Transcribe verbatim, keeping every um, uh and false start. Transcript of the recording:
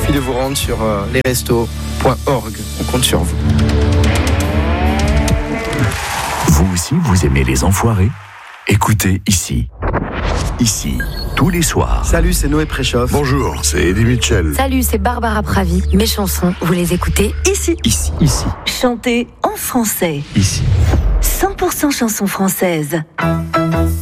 suffit de vous rendre sur euh, lesrestos point org. On compte sur vous. Vous aussi, vous aimez les enfoirés ? Écoutez ici. Ici, tous les soirs. Salut, c'est Noé Préchoff. Bonjour, c'est Eddie Mitchell. Salut, c'est Barbara Pravi. Mes chansons, vous les écoutez ici. Ici, ici, Chantées en français. ici. cent pour cent chansons françaises.